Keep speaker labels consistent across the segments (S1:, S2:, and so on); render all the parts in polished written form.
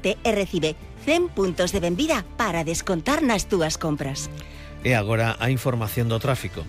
S1: Infórmate e recibe 100 puntos de benvida para descontar nas túas compras.
S2: E agora a información do tráfico.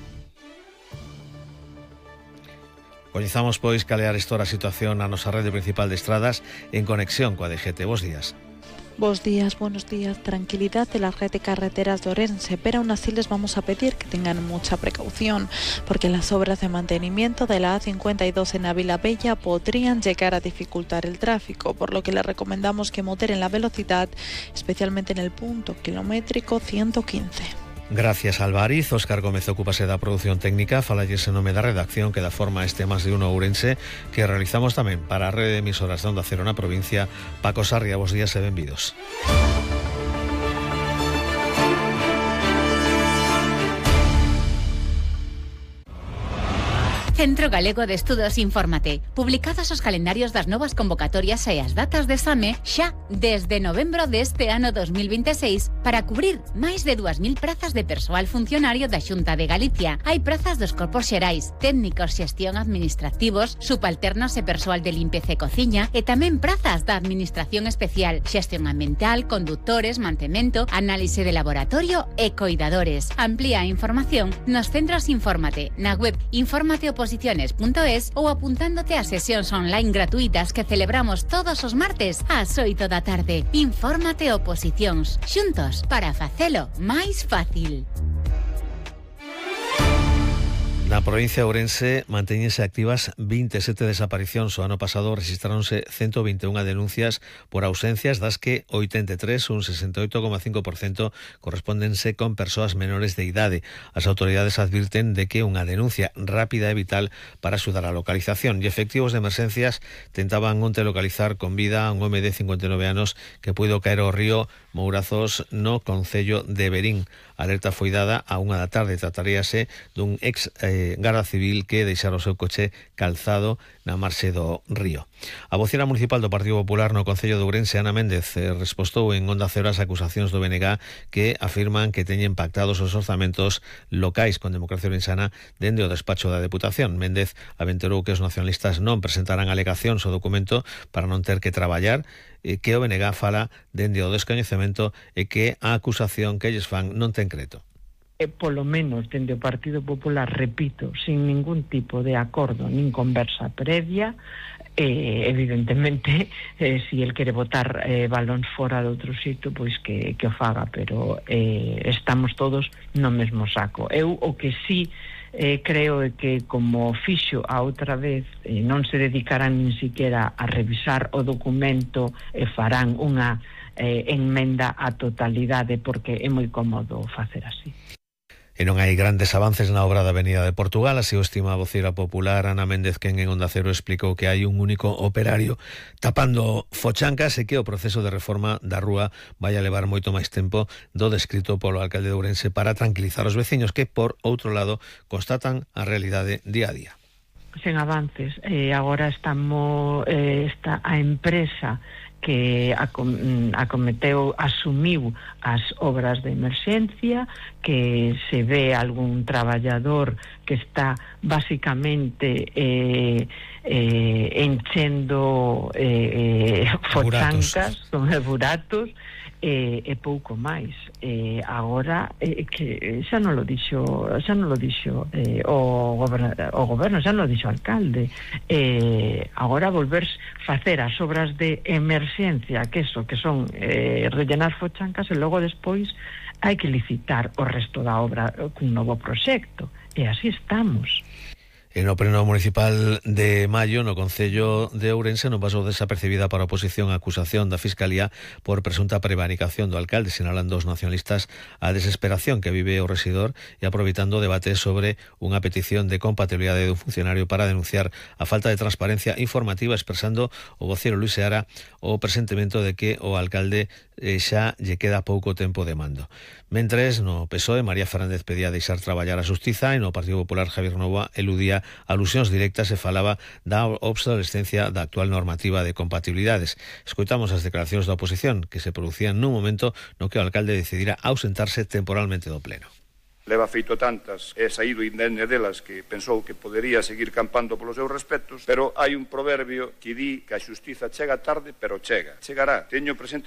S2: Coñezamos, pois, cal é a situación na nosa rede principal de estradas en conexión coa DGT. Bos días.
S3: Buenos días. Tranquilidad de la red de carreteras de Orense, pero aún así les vamos a pedir que tengan mucha precaución, porque las obras de mantenimiento de la A52 en Ávila Bella podrían llegar a dificultar el tráfico, por lo que les recomendamos que moderen la velocidad, especialmente en el punto kilométrico 115.
S2: Gracias, Alvariz. Óscar Gómez ocúpase da produción técnica, falalles en nome da redacción que dá forma a este Más de Uno Ourense, que realizamos tamén para a rede de emisoras de Onda Cero na provincia. Paco Sarria, bos días e benvidos.
S4: Centro Galego de Estudos Infórmate. Publicados os calendarios das novas convocatorias e as datas de exame xa desde novembro deste ano 2026 para cubrir máis de 2.000 prazas de persoal funcionario da Xunta de Galicia. Hai prazas dos corpos xerais, técnicos, xestión administrativos, subalternos e persoal de limpeza e cociña e tamén prazas da Administración Especial, xestión ambiental, conductores, mantemento, análise de laboratorio e coidadores. Amplía a información nos centros Infórmate, na web informateoposiciones.es ou apuntándote a sesións online gratuitas que celebramos todos os martes ás 8 da tarde. Infórmate Oposicións, xuntos para facelo máis fácil.
S2: Na provincia de Ourense mantéñense activas 27 desaparicións. O ano pasado rexistráronse 121 denuncias por ausencias, das que 83, un 68,5%, correspóndense con persoas menores de idade. As autoridades advirten de que unha denuncia rápida é vital para axudar a localización. E efectivos de emerxencias tentaban onte localizar con vida a un home de 59 anos que puido caer ao río Mourazos no concello de Verín. A alerta foi dada a 1 da tarde. Trataríase dun ex garda civil que deixara o seu coche calzado na marxe do río. A vocera municipal do Partido Popular no Concello de Ourense, Ana Méndez, respostou en Onda Cero as acusacións do BNG que afirman que teñen pactados os orzamentos locais con Democracia Ourensana dende o despacho da Deputación. Méndez aventurou que os nacionalistas non presentarán alegacións ao documento para non ter que traballar, que o BNG fala dende o descoñecemento e que a acusación que lles fan non ten creto.
S5: Polo menos dende o Partido Popular, repito, sin ningún tipo de acordo nin conversa previa, evidentemente, si el quere botar balóns fora de outro sitio, pois que o faga, pero estamos todos no mesmo saco. Eu o que sí creo é que, como fixo a outra vez, non se dedicarán nin siquiera a revisar o documento e farán unha enmenda á totalidade, porque é moi cómodo facer así.
S2: E non hai grandes avances na obra da Avenida de Portugal, así o estima a vocera popular Ana Méndez, quen en Onda Cero explicou que hai un único operario tapando fochancas e que o proceso de reforma da rúa vai a levar moito máis tempo do descrito polo alcalde de Ourense para tranquilizar os veciños que, por outro lado, constatan a realidade día a día.
S5: Sen avances, agora está a empresa que asumiu as obras de emerxencia, que se ve algún traballador que está basicamente enchendo fochancas, buratos, e pouco máis. Agora que xa non lo dixo o goberno, xa non lo dixo o alcalde. Agora volver facer as obras de emerxencia, que son rellenar fochancas, e logo despois hai que licitar o resto da obra cun novo proxecto, e así estamos.
S2: E no pleno municipal de maio, no Concello de Ourense, non pasou desapercibida para a oposición a acusación da Fiscalía por presunta prevaricación do alcalde, sinalando os nacionalistas a desesperación que vive o rexidor e aproveitando o debate sobre unha petición de compatibilidade dun funcionario para denunciar a falta de transparencia informativa, expresando o vocero Luis Seara o presentimento de que o alcalde xa lle queda pouco tempo de mando. Mentres, no PSOE, María Fernández pedía deixar traballar a Xustiza e no Partido Popular, Javier Nova eludía alusións directas e falaba da obsolescencia da actual normativa de compatibilidades. Escoitamos as declaracións da oposición que se producían nun momento no que o alcalde decidira ausentarse temporalmente do pleno.
S6: Leva feito tantas e saído indemne delas que pensou que podería seguir campando polos seus respectos, pero hai un proverbio que di que a xustiza chega tarde, pero chega. Chegará. Teño presente